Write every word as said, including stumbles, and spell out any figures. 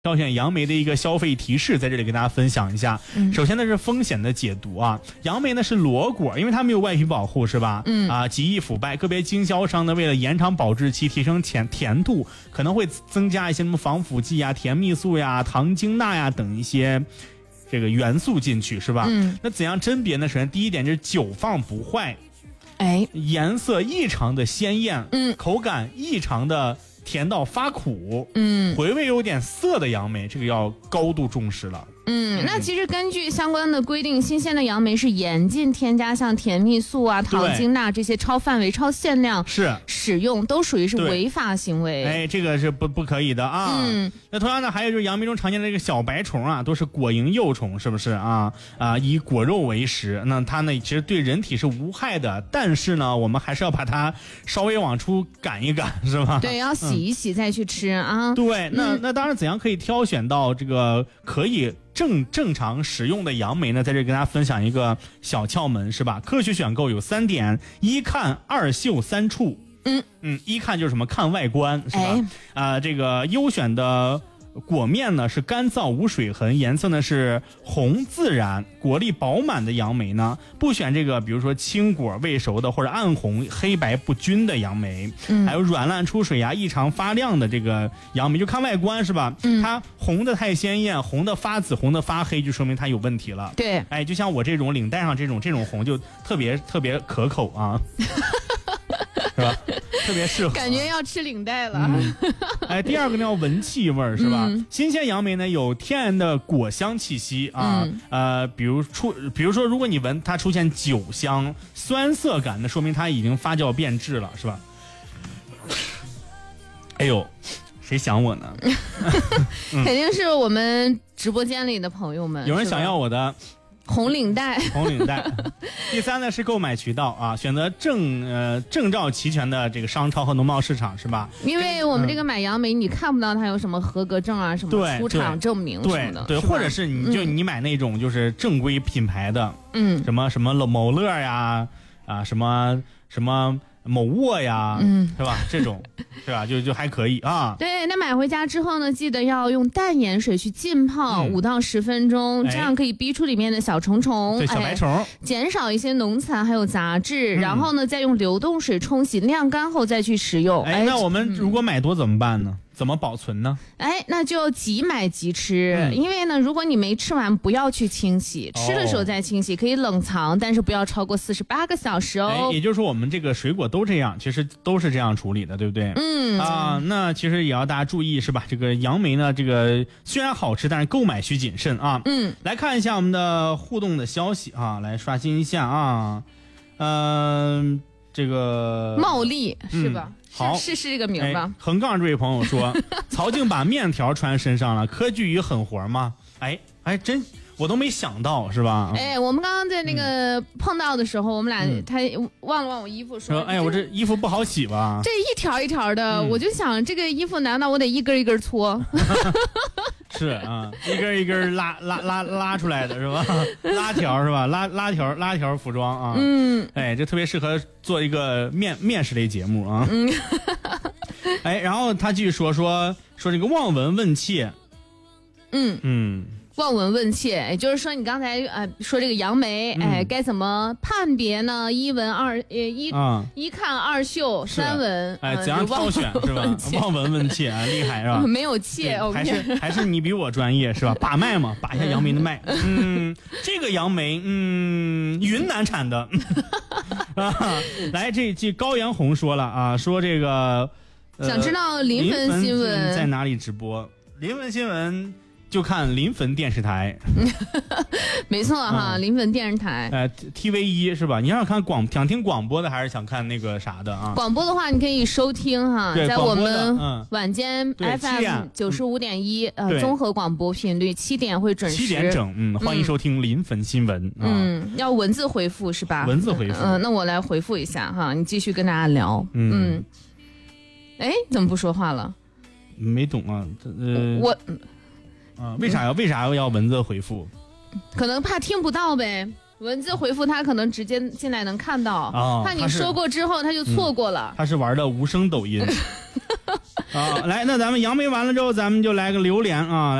挑选杨梅的一个消费提示，在这里跟大家分享一下。嗯、首先呢是风险的解读啊，杨梅呢是裸果，因为它没有外皮保护，是吧？嗯啊，极易腐败。个别经销商呢，为了延长保质期、提升甜甜度，可能会增加一些什么防腐剂啊、甜蜜素呀、糖精钠呀等一些这个元素进去，是吧？嗯。那怎样甄别呢？首先第一点就是久放不坏， 哎， 颜色异常的鲜艳，嗯，口感异常的。甜到发苦，嗯，回味有点涩的杨梅，这个要高度重视了。 嗯，那其实根据相关的规定，新鲜的杨梅是严禁添加像甜蜜素啊、糖精钠这些超范围、超限量是使用，都属于是违法行为。 哎，这个是不不可以的啊。嗯，那同样呢，还有就是杨梅中常见的这个小白虫啊，都是果蝇幼虫，是不是啊？啊，以果肉为食，那它呢其实对人体是无害的，但是呢，我们还是要把它稍微往出赶一赶，是吧？ 对，要洗一洗再去吃啊。 嗯、对，那、嗯、那当然，怎样可以挑选到这个可以正正常使用的杨梅呢？在这里跟大家分享一个小窍门，是吧？科学选购有三点：一看、二嗅、三触。嗯嗯，一看就是什么？看外观，是吧？啊、哎呃，这个优选的果面呢是干燥无水痕，颜色呢是红自然，果粒饱满的杨梅呢，不选这个比如说青果未熟的或者暗红黑白不均的杨梅，嗯、还有软烂出水呀、异常发亮的这个杨梅，就看外观是吧？嗯、它红的太鲜艳，红的发紫，红的发黑，就说明它有问题了。 对， 哎，就像我这种领带上这种这种红就特别特别可口啊。是吧？特别适合， 感觉要吃领带了。 嗯、哎，第二个呢要闻气味是吧？嗯、新鲜杨梅呢有天然的果香气息啊，嗯、呃，比如出，比如说如果你闻它出现酒香、酸涩感，那说明它已经发酵变质了，是吧？哎呦，谁想我呢？ 嗯、肯定是我们直播间里的朋友们， 有人想要我的。 红领带， 红领带。第三呢是购买渠道啊，选择证呃证照齐全的这个商超和农贸市场，是吧？ 因为我们这个买杨梅，嗯、你看不到它有什么合格证啊，什么出厂证明什么的， 对，对，或者是你就、嗯、你买那种就是正规品牌的，嗯，什么什么某乐呀，啊，什么什么。某沃呀，嗯，是吧？这种，是吧？就就还可以啊。 对，那买回家之后呢，记得要用淡盐水去浸泡五到十分钟，这样可以逼出里面的小虫虫， 对，小白虫，哎， 减少一些农残还有杂质。嗯、然后呢，再用流动水冲洗晾干后再去食用。 哎，那我们如果买多怎么办呢？嗯怎么保存呢？ 哎，那就即买即吃，嗯、因为呢，如果你没吃完，不要去清洗，吃的时候再清洗，可以冷藏，但是不要超过四十八个小时哦。 哎，也就是说，我们这个水果都这样，其实都是这样处理的，对不对？嗯啊，那其实也要大家注意，是吧？这个杨梅呢，这个虽然好吃，但是购买需谨慎啊。嗯，来看一下我们的互动的消息啊，来刷新一下啊，嗯、呃，这个茂利是吧？嗯好， 是是这个名吧？ 横杠这位朋友说，曹静把面条穿身上了，科技与狠活吗？哎哎，真我都没想到，是吧？ 哎，我们刚刚在那个碰到的时候，嗯、我们俩、嗯、他望了望我衣服说， 说哎，我这衣服不好洗吧？ 这一条一条的，嗯、我就想这个衣服难道我得一根一根搓？ 是啊，一根一根拉拉拉拉出来的是吧？拉条是吧？拉拉条拉条服装啊。嗯，哎，这特别适合做一个面面试类节目啊。嗯，哎，然后他继续说说说这个望闻问切。嗯嗯。 望闻问切，也就是说，你刚才呃说这个杨梅，嗯、哎，该怎么判别呢？一闻二呃一、嗯、一看二嗅三闻， 哎，怎样挑选是吧？望闻问切啊，厉害是吧？ 没有切， 还是还是你比我专业是吧？把脉嘛，把一下杨梅的脉。嗯，这个杨梅，嗯，云南产的。啊，来，这这高阳红说了啊，说这个、 呃、想知道临汾新闻在哪里直播？临汾新闻。就看临汾电视台， 没错哈，临汾电视台， 呃 ，T V 一是吧？你想看广，想听广播的，还是想看那个啥的啊？ 广播的话，你可以收听哈，在我们晚间 F M 九十五点一呃综合广播频率七点会准时， 七点整，嗯，欢迎收听临汾新闻。 嗯，要文字回复是吧？ 文字回复， 嗯，那我来回复一下哈，你继续跟大家聊。嗯，哎，怎么不说话了？ 没懂啊，呃， 我。 啊，为啥要为啥要文字回复？ 可能怕听不到呗。文字回复他可能直接进来能看到，哦、怕你说过之后他就错过了。 嗯、他是玩的无声抖音。 啊，来，那咱们杨梅完了之后，咱们就来个榴莲啊。